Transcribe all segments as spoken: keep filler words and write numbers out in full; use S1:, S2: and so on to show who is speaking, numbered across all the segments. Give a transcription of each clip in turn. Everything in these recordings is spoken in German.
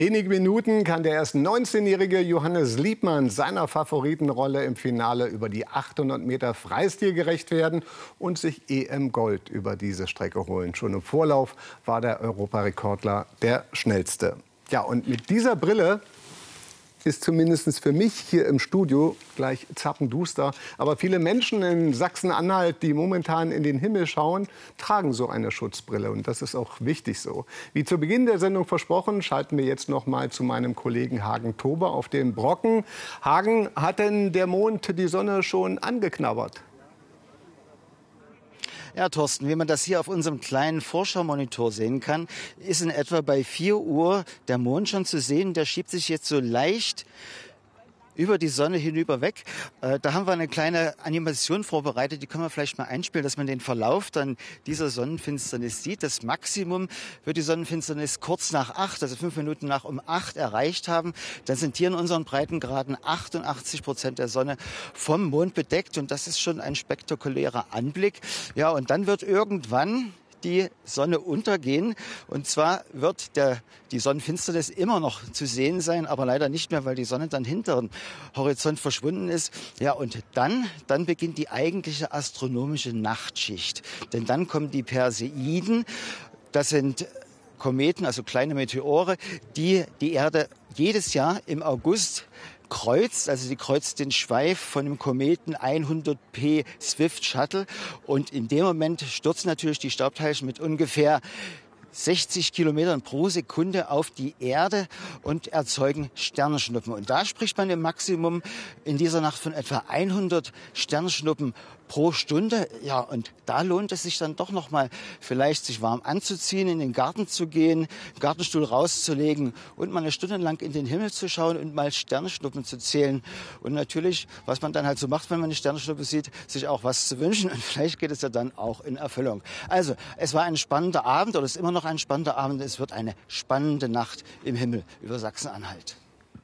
S1: Wenige Minuten kann der erst neunzehnjährige Johannes Liebmann seiner Favoritenrolle im Finale über die achthundert Meter Freistil gerecht werden und sich E M-Gold über diese Strecke holen. Schon im Vorlauf war der Europarekordler der Schnellste. Ja, und mit dieser Brille ist zumindest für mich hier im Studio gleich zappenduster. Aber viele Menschen in Sachsen-Anhalt, die momentan in den Himmel schauen, tragen so eine Schutzbrille. Und das ist auch wichtig so. Wie zu Beginn der Sendung versprochen, schalten wir jetzt noch mal zu meinem Kollegen Hagen Tober auf den Brocken. Hagen, hat denn der Mond die Sonne schon angeknabbert?
S2: Ja, Thorsten, wie man das hier auf unserem kleinen Vorschau-Monitor sehen kann, ist in etwa bei vier Uhr der Mond schon zu sehen. Der schiebt sich jetzt so leicht über die Sonne hinüber weg. Äh, da haben wir eine kleine Animation vorbereitet, die können wir vielleicht mal einspielen, dass man den Verlauf dann dieser Sonnenfinsternis sieht. Das Maximum wird die Sonnenfinsternis kurz nach acht, also fünf Minuten nach um acht erreicht haben. Dann sind hier in unseren Breitengraden achtundachtzig Prozent der Sonne vom Mond bedeckt und das ist schon ein spektakulärer Anblick. Ja, und dann wird irgendwann die Sonne untergehen. Und zwar wird der, die Sonnenfinsternis immer noch zu sehen sein, aber leider nicht mehr, weil die Sonne dann hinter dem Horizont verschwunden ist. Ja, und dann, dann beginnt die eigentliche astronomische Nachtschicht. Denn dann kommen die Perseiden. Das sind Kometen, also kleine Meteore, die die Erde jedes Jahr im August kreuzt, also sie kreuzt den Schweif von dem Kometen hundert P Swift Shuttle und in dem Moment stürzen natürlich die Staubteilchen mit ungefähr sechzig Kilometern pro Sekunde auf die Erde und erzeugen Sternschnuppen. Und da spricht man im Maximum in dieser Nacht von etwa hundert Sternschnuppen pro Stunde. Ja, und da lohnt es sich dann doch noch mal vielleicht sich warm anzuziehen, in den Garten zu gehen, Gartenstuhl rauszulegen und mal eine Stunde lang in den Himmel zu schauen und mal Sternschnuppen zu zählen. Und natürlich, was man dann halt so macht, wenn man eine Sternschnuppe sieht, sich auch was zu wünschen. Und vielleicht geht es ja dann auch in Erfüllung. Also, es war ein spannender Abend oder es ist immer noch ein spannender Abend. Es wird eine spannende Nacht im Himmel über Sachsen-Anhalt.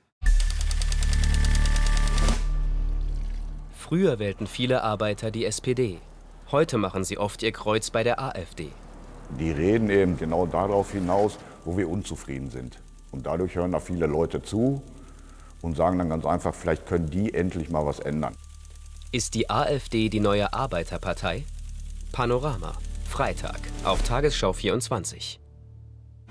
S3: Früher wählten viele Arbeiter die S P D. Heute machen sie oft ihr Kreuz bei der AfD.
S4: Die reden eben genau darauf hinaus, wo wir unzufrieden sind. Und dadurch hören da viele Leute zu und sagen dann ganz einfach, vielleicht können die endlich mal was ändern.
S3: Ist die AfD die neue Arbeiterpartei? Panorama, Freitag auf Tagesschau vierundzwanzig.